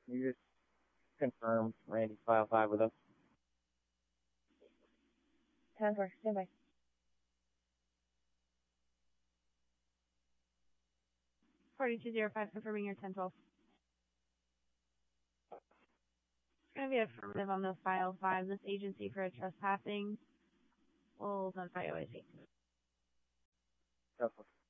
You just confirmed Randy's file 5 with us. 10-4, stand by. Party 205, confirming your 1012. It's going to be affirmative on the file 5. This agency for a trespassing will notify OIC. That's